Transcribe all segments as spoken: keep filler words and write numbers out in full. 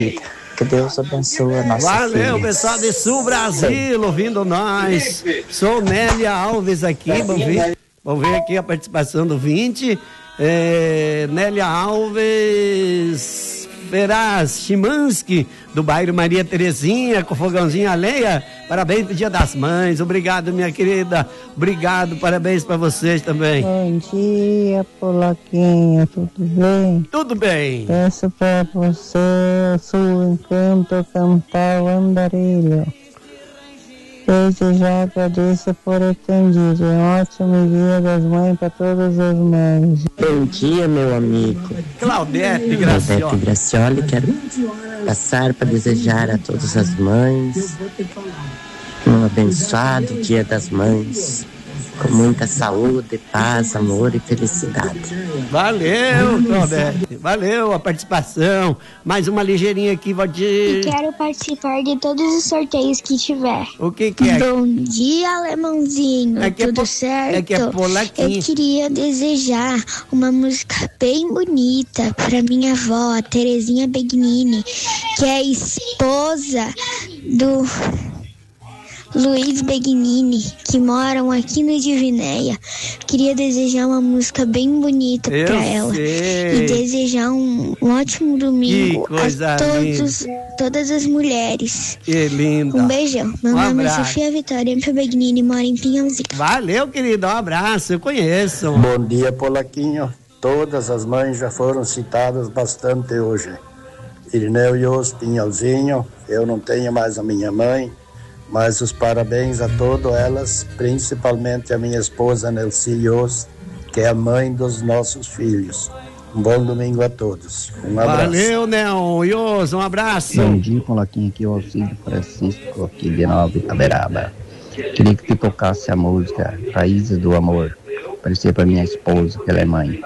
Que Deus abençoe a nossa Valeu, filha. pessoal de Sul Brasil, ouvindo nós. Sou Nélia Alves aqui, vamos ver, vamos ver aqui a participação do vinte. É, Nélia Alves Feraz Chimansky, do bairro Maria Terezinha, com fogãozinho a lenha. Parabéns pro Dia das Mães. Obrigado, minha querida. Obrigado, parabéns para vocês também. Bom dia, Polaquinha, tudo bem? Tudo bem. Peço para você, seu encanto, cantar o andarilho. Desde já agradeço por atendido. Um ótimo Dia das Mães para todas as mães. Bom dia, meu amigo. Claudete Gracioli. Claudete Gracioli, quero passar para desejar a todas as mães um abençoado Dia das Mães, com muita saúde, paz, amor e felicidade. Valeu, Claudete. Valeu a participação. Mais uma ligeirinha aqui, Valdir. E quero participar de todos os sorteios que tiver. O que que é? Bom dia, alemãozinho. É que é Tudo po- certo? é que é polaquinho. Eu queria desejar uma música bem bonita para minha avó, a Terezinha Begnini, que é esposa do Luiz Begnini, que moram aqui no Divinéia. Queria desejar uma música bem bonita Eu para ela. sei. E desejar um, um ótimo domingo Que coisa a todos, todas as mulheres. Que linda. Um beijão. Meu Um nome abraço. é Sofia Vitória M. Begnini, moro em Pinhalzinho. Valeu, querido. Um abraço. Eu conheço. Bom dia, Polaquinho. Todas as mães já foram citadas bastante hoje. Irineu Ios, Pinhalzinho. Eu não tenho mais a minha mãe, mas os parabéns a todas elas, principalmente a minha esposa Nelci Ios, que é a mãe dos nossos filhos. Um bom domingo a todos. Um abraço. Valeu, Neon. Ios, um abraço. Bom dia, Polaquinho, aqui é o Alcide Francisco, aqui de Nova Itaberaba. Queria que tu tocasse a música Raízes do Amor, para ser para minha esposa, que ela é mãe.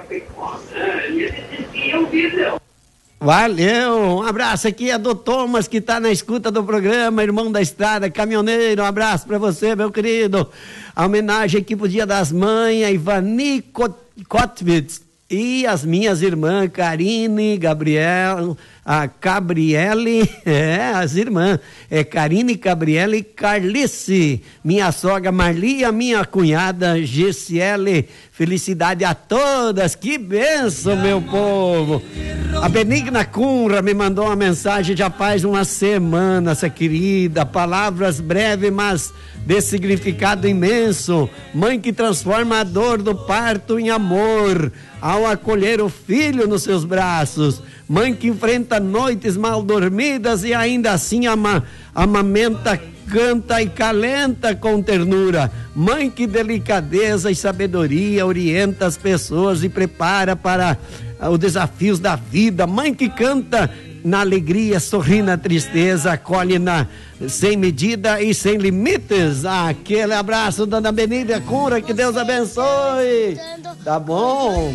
Valeu, um abraço aqui é do Thomas, que tá na escuta do programa, irmão da estrada, caminhoneiro, um abraço pra você, meu querido. A homenagem aqui pro Dia das Mães, a Ivani Kotwitz e as minhas irmãs, Karine, Gabriel, a Gabriele, é, as irmãs, é Karine, Gabriele e Carlice, minha sogra Marli e a minha cunhada Gessiele. Felicidade a todas, que benção, meu povo. A Benigna Cunra me mandou uma mensagem já faz uma semana, essa querida, palavras breves, mas de significado imenso. Mãe que transforma a dor do parto em amor, ao acolher o filho nos seus braços. Mãe que enfrenta noites mal dormidas e ainda assim ama, amamenta, canta e calenta com ternura. Mãe que delicadeza e sabedoria orienta as pessoas e prepara para os desafios da vida. Mãe que canta na alegria, sorri na tristeza, acolhe na, sem medida e sem limites. Aquele abraço, dona Benigna Cura, que Deus abençoe. Tá bom?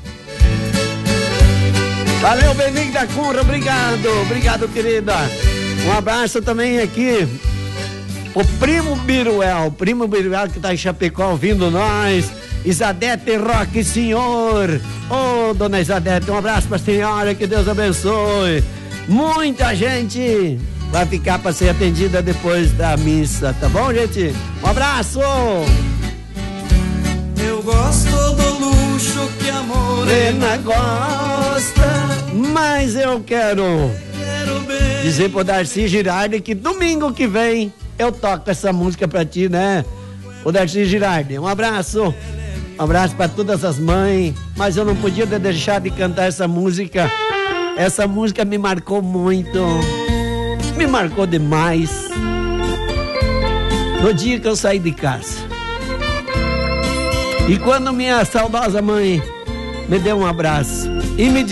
Valeu, Benigna Cura, obrigado, obrigado, querida. Um abraço também aqui o primo Biruel, o primo Biruel que tá em Chapecó ouvindo nós. Isadete Roque, senhor. Ô, oh, dona Isadete, um abraço pra senhora, que Deus abençoe. Muita gente vai ficar para ser atendida depois da missa, tá bom, gente? Um abraço. Eu gosto do luxo que a morena gosta, mas eu quero, quero dizer pro Darcy Girardi que domingo que vem eu toco essa música pra ti, né? O Darcy Girardi, um abraço. Um abraço para todas as mães, mas eu não podia deixar de cantar essa música. Essa música me marcou muito, me marcou demais. No dia que eu saí de casa. E quando minha saudosa mãe me deu um abraço e me